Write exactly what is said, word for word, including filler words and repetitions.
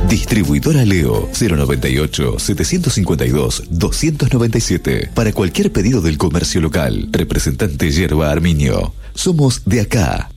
Distribuidora Leo cero noventa y ocho, setecientos cincuenta y dos, doscientos noventa y siete. Para cualquier pedido del comercio local. Representante Yerba Arminio. Somos de acá.